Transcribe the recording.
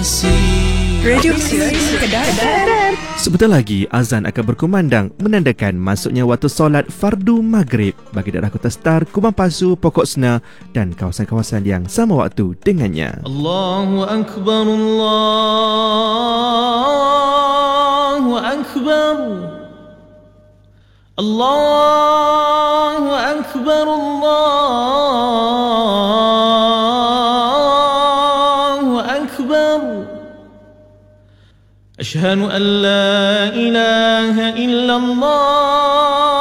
Radio Kedah. Sebentar lagi azan akan berkumandang menandakan masuknya waktu solat fardu maghrib bagi daerah Kota Star, Kubang Pasu, Pokok Sena dan kawasan-kawasan yang sama waktu dengannya. Allahu Akbar, Allahu Akbar, Allahu Akbar, Allahu Akbar. أشهد أن لا إله إلا الله